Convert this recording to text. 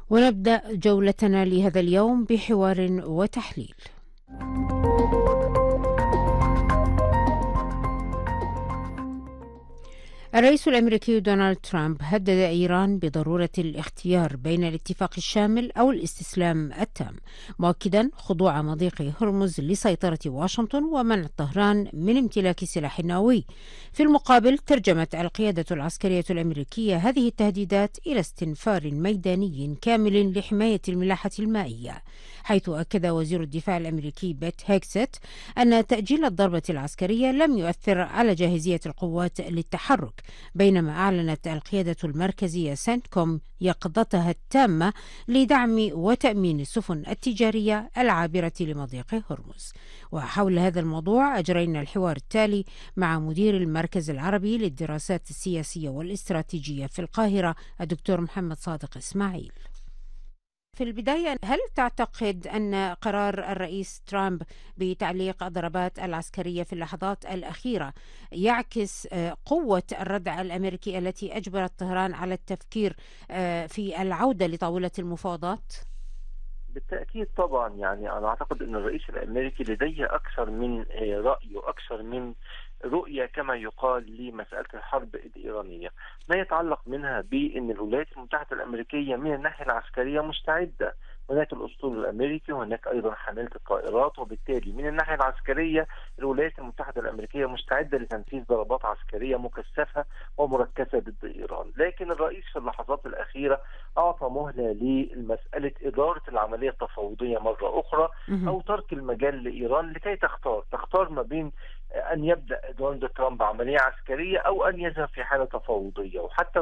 ونبدأ جولتنا لهذا اليوم بحوار وتحليل. الرئيس الأمريكي دونالد ترامب هدد إيران بضرورة الاختيار بين الاتفاق الشامل أو الاستسلام التام، مؤكدا خضوع مضيق هرمز لسيطرة واشنطن ومنع طهران من امتلاك سلاح نووي. في المقابل ترجمت القيادة العسكرية الأمريكية هذه التهديدات إلى استنفار ميداني كامل لحماية الملاحة المائية، حيث أكد وزير الدفاع الأمريكي بيت هيكست أن تأجيل الضربة العسكرية لم يؤثر على جاهزية القوات للتحرك، بينما أعلنت القيادة المركزية سنتكوم يقظتها التامة لدعم وتأمين السفن التجارية العابرة لمضيق هرمز. وحول هذا الموضوع أجرينا الحوار التالي مع مدير المركز العربي للدراسات السياسية والاستراتيجية في القاهرة الدكتور محمد صادق إسماعيل. في البداية، هل تعتقد أن قرار الرئيس ترامب بتعليق الضربات العسكرية في اللحظات الأخيرة يعكس قوة الردع الأمريكي التي أجبرت طهران على التفكير في العودة لطاولة المفاوضات؟ بالتأكيد طبعا، يعني أنا أعتقد أن الرئيس الأمريكي لديه أكثر من رأي وأكثر من رؤية كما يقال لمسألة الحرب الإيرانية، ما يتعلق منها بأن الولايات المتحدة الأمريكية من الناحية العسكرية مستعدة. هناك الأسطول الأمريكي وهناك أيضا حاملة الطائرات، وبالتالي من الناحية العسكرية الولايات المتحدة الأمريكية مستعدة لتنفيذ ضربات عسكرية مكثفة ومركزة ضد إيران. لكن الرئيس في اللحظات الأخيرة أعطى مهلة لمسألة إدارة العملية التفاوضية مرة أخرى، أو ترك المجال لإيران لكي تختار ما بين أن يبدأ دونالد ترامب عملية عسكرية أو أن يذهب في حالة تفاوضية. وحتى